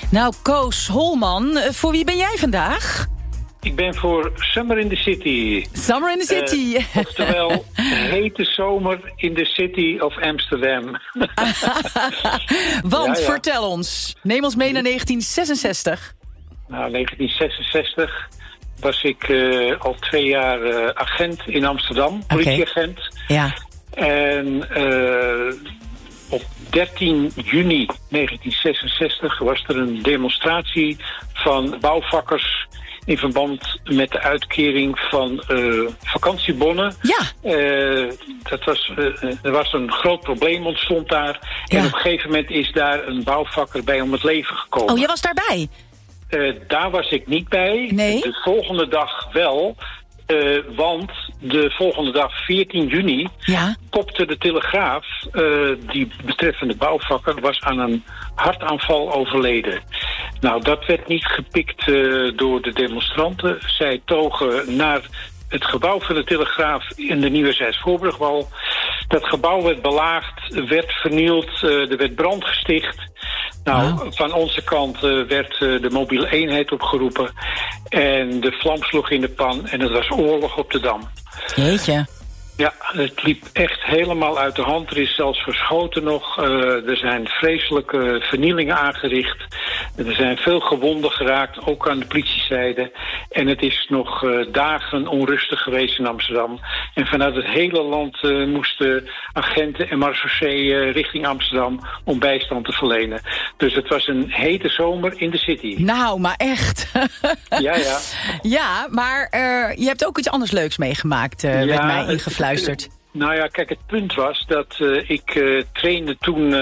Nou, Koos Holman, voor wie ben jij vandaag? Ik ben voor Summer in the City. Summer in the City. Oftewel, hete zomer in the City of Amsterdam. Want, vertel ons. Neem ons mee naar 1966. Nou, 1966 was ik al 2 jaar agent in Amsterdam, politieagent. Ja. En op 13 juni 1966 was er een demonstratie van bouwvakkers in verband met de uitkering van vakantiebonnen. Ja. Er was een groot probleem ontstond daar. Ja. En op een gegeven moment is daar een bouwvakker bij om het leven gekomen. Oh, jij was daarbij? Daar was ik niet bij. Nee? De volgende dag wel. Want de volgende dag, 14 juni, kopte de Telegraaf, die betreffende bouwvakker was aan een hartaanval overleden. Nou, dat werd niet gepikt door de demonstranten. Zij togen naar het gebouw van de Telegraaf in de Nieuwe Zijds-Voorburgwal. Dat gebouw werd belaagd, werd vernield, er werd brand gesticht. Nou, van onze kant werd de mobiele eenheid opgeroepen. En de vlam sloeg in de pan en het was oorlog op de Dam. Jeetje. Ja, het liep echt helemaal uit de hand. Er is zelfs verschoten nog. Er zijn vreselijke vernielingen aangericht. Er zijn veel gewonden geraakt, ook aan de politiezijde. En het is nog dagen onrustig geweest in Amsterdam. En vanuit het hele land moesten agenten en marechaussee richting Amsterdam om bijstand te verlenen. Dus het was een hete zomer in de city. Nou, maar echt. Ja. Ja, maar je hebt ook iets anders leuks meegemaakt, werd mij ingefluisterd. Nou ja, kijk, het punt was dat ik trainde toen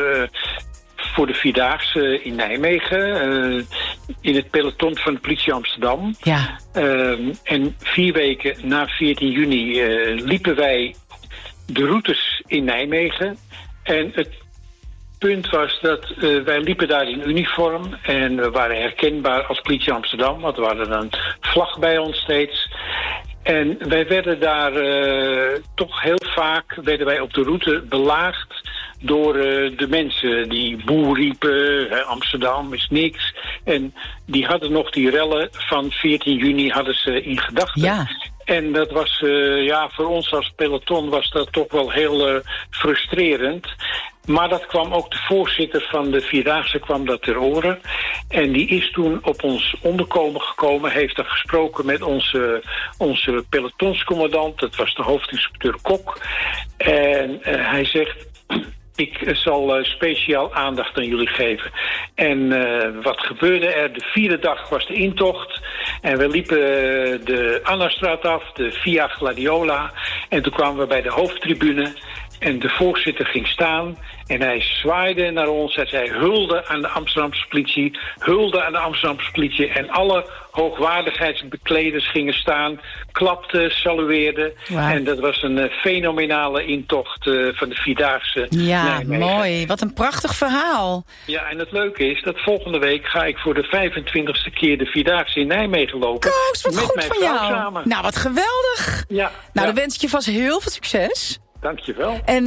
voor de Vierdaagse in Nijmegen, in het peloton van de politie Amsterdam. Ja. En 4 weken na 14 juni liepen wij de routes in Nijmegen. En het punt was dat wij liepen daar in uniform en we waren herkenbaar als politie Amsterdam, want er hadden een vlag bij ons steeds. En wij werden daar toch heel vaak op de route belaagd door de mensen die boer riepen, Amsterdam is niks. En die hadden nog die rellen van 14 juni hadden ze in gedachten. Ja. En dat was, voor ons als peloton was dat toch wel heel frustrerend. Maar dat kwam ook de voorzitter van de Vierdaagse kwam dat ter oren. En die is toen op ons onderkomen gekomen, heeft er gesproken met onze pelotonscommandant. Dat was de hoofdinspecteur Kok. En hij zegt, ik zal speciaal aandacht aan jullie geven. En wat gebeurde er? De 4e dag was de intocht. En we liepen de Annastraat af, de Via Gladiola. En toen kwamen we bij de hoofdtribune. En de voorzitter ging staan en hij zwaaide naar ons. Hij zei hulde aan de Amsterdamse politie, hulde aan de Amsterdamse politie. En alle hoogwaardigheidsbekleders gingen staan, klapten, salueerden. Wow. En dat was een fenomenale intocht van de Vierdaagse. Ja, Nijmegen. Mooi. Wat een prachtig verhaal. Ja, en het leuke is dat volgende week ga ik voor de 25e keer de Vierdaagse in Nijmegen lopen. Koos, wat met goed mijn van vrouw jou. samen. Nou, wat geweldig. Ja, dan wens ik je vast heel veel succes. Dankjewel. En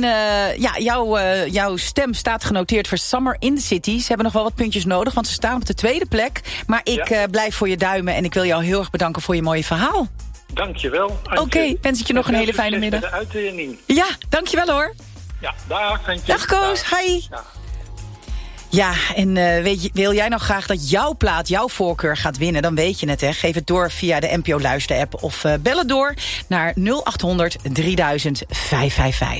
jouw stem staat genoteerd voor Summer in the City. Ze hebben nog wel wat puntjes nodig, want ze staan op de 2e plek. Maar ik blijf voor je duimen en ik wil jou heel erg bedanken voor je mooie verhaal. Dankjewel. Oké, wens ik je nog een hele fijne middag. De uitzending. Ja, dankjewel hoor. Ja, dag. Dag Koos, hi. Ja, en wil jij nou graag dat jouw plaat, jouw voorkeur gaat winnen? Dan weet je het, hè. Geef het door via de NPO Luister-app of bel het door naar 0800 3000 555.